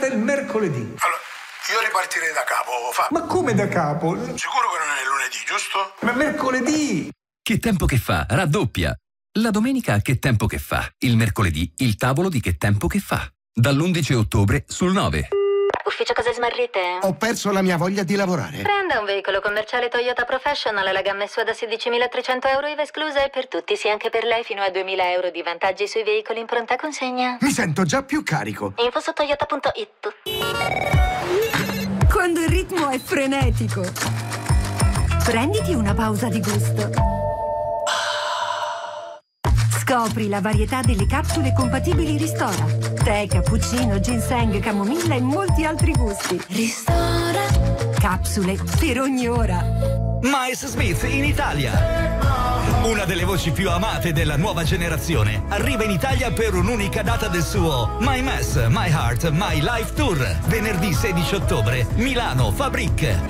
il mercoledì. Allora, io ripartirei da capo, Ma come da capo? Sicuro che non è lunedì, giusto? Ma mercoledì! Che tempo che fa raddoppia. La domenica Che tempo che fa. Il mercoledì il tavolo di Che tempo che fa. Dall'11 ottobre sul 9. Ufficio cose smarrite? Ho perso la mia voglia di lavorare. Prenda un veicolo commerciale Toyota Professional, la gamma è sua da 16.300 euro IVA esclusa e per tutti, sì anche per lei, fino a 2.000 euro di vantaggi sui veicoli in pronta consegna. Mi sento già più carico. Info su toyota.it. Quando il ritmo è frenetico, prenditi una pausa di gusto. Scopri la varietà delle capsule compatibili Ristora. Tè, cappuccino, ginseng, camomilla e molti altri gusti. Ristora. Capsule per ogni ora. Miles Smith in Italia. Una delle voci più amate della nuova generazione arriva in Italia per un'unica data del suo My Mess, My Heart, My Life Tour. Venerdì 16 ottobre, Milano, Fabric.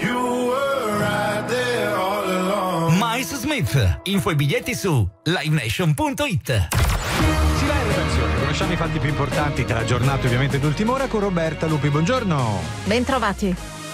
Miles Smith. Info e biglietti su livenation.it. Si va in redazione, conosciamo i fatti più importanti della giornata, ovviamente d'ultima ora, con Roberta Lupi. Buongiorno. Bentrovati.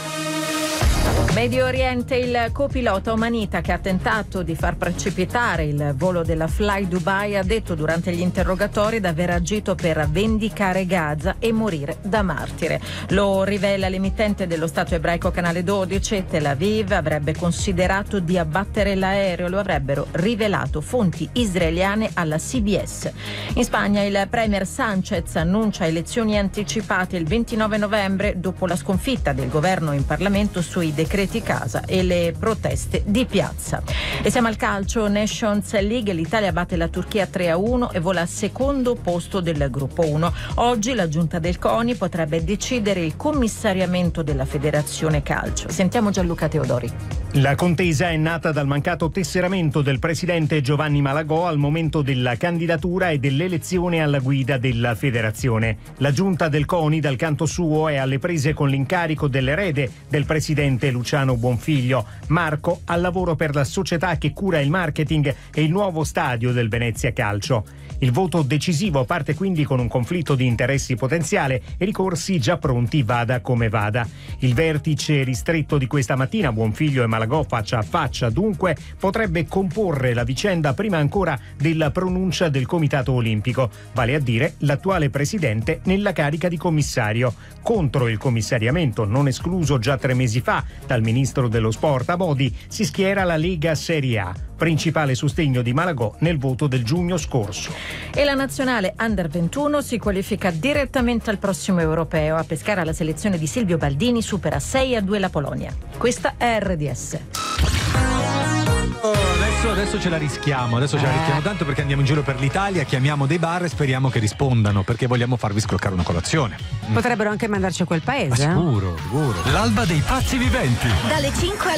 Medio Oriente, il copilota omanita che ha tentato di far precipitare il volo della Fly Dubai ha detto durante gli interrogatori di aver agito per vendicare Gaza e morire da martire. Lo rivela l'emittente dello Stato ebraico Canale 12. Tel Aviv avrebbe considerato di abbattere l'aereo, lo avrebbero rivelato fonti israeliane alla CBS. In Spagna il premier Sánchez annuncia elezioni anticipate il 29 novembre dopo la sconfitta del governo in Parlamento sui decreti casa e le proteste di piazza. E siamo al calcio, Nations League, l'Italia batte la Turchia 3-1 e vola al secondo posto del gruppo 1. Oggi la giunta del CONI potrebbe decidere il commissariamento della Federazione Calcio. Sentiamo Gianluca Teodori. La contesa è nata dal mancato tesseramento del presidente Giovanni Malagò al momento della candidatura e dell'elezione alla guida della federazione. La giunta del CONI dal canto suo è alle prese con l'incarico dell'erede del presidente Luciano Buonfiglio, Marco, al lavoro per la società che cura il marketing e il nuovo stadio del Venezia Calcio. Il voto decisivo parte quindi con un conflitto di interessi potenziale e ricorsi già pronti vada come vada. Il vertice ristretto di questa mattina, Buonfiglio e Malagò faccia a faccia, dunque potrebbe comporre la vicenda prima ancora della pronuncia del Comitato Olimpico, vale a dire l'attuale presidente nella carica di commissario. Contro il commissariamento, non escluso già 3 mesi fa dal ministro dello sport Abodi, si schiera la Lega Serie A, principale sostegno di Malagò nel voto del giugno scorso. E la nazionale Under 21 si qualifica direttamente al prossimo europeo. A Pescara la selezione di Silvio Baldini supera 6-2 la Polonia. Questa è RDS. Adesso ce la rischiamo, tanto perché andiamo in giro per l'Italia, chiamiamo dei bar e speriamo che rispondano, perché vogliamo farvi scroccare una colazione. Potrebbero anche mandarci a quel paese. Ma sicuro. L'alba dei pazzi viventi. Dalle 5